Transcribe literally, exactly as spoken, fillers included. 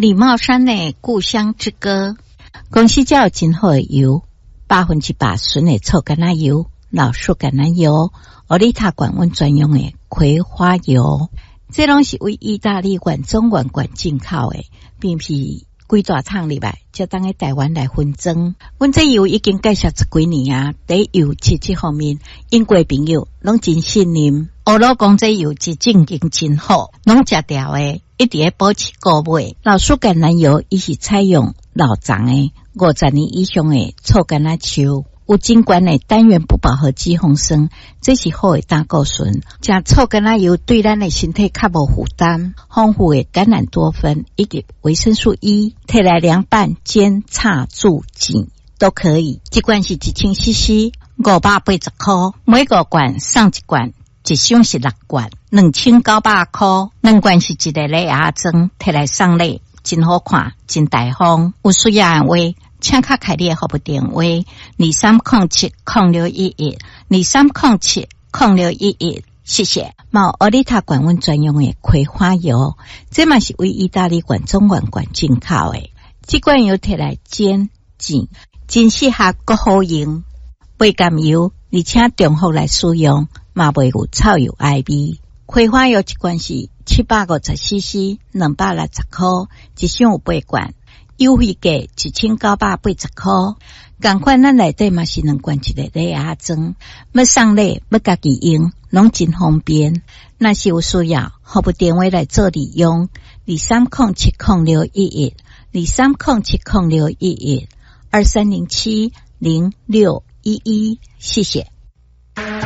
李茂山的故乡之歌，公司才有真好的油，百分之百纯的臭橄榄油、老树橄榄油、欧丽塔管温专用的葵花油，这拢是为意大利原装原罐进口的，并非几大厂里来，才当喺台湾来分装。阮这油已经介绍十几年啊，在油漆这方面，英国朋友拢真信任。欧罗讲这油质正经真好，拢食掉的，一直喺保持购买。老树橄榄油伊是采用老长的五十年以上的臭橄榄树，有真悬的单元不饱和脂肪酸，这是好的胆固醇。食臭橄榄油对咱的身体较无负担，丰富的橄榄多酚以及维生素 E， 摕来凉拌、煎、炒、煮、煎都可以。一罐是一千 C C， 五百八十块，每个罐送一罐。一箱是六罐，两千九百块。两罐是一个礼盒装，摕来送礼，真好看，真大方。有需要的话，请卡开你的服务电话：二三零七零六一一，二三零七零六一一。谢谢。毛欧丽塔管温专用的葵花油，这嘛是为意大利原装原罐进口的。这罐油摕来煎、煎，真适合各好用，不甘油，而且中好来使用。嘛袂有臭油爱味，葵花油一罐是七百五十 C C， 两百六十块，一箱有八罐，优惠价一千九百八十块。同款咱内底嘛是两罐一个礼盒装，要送礼要家己用，拢真方便。若是有需要，服务电话来做利用：二三零七零六一一，二三零七零六一一，二三零七零六一一。谢谢。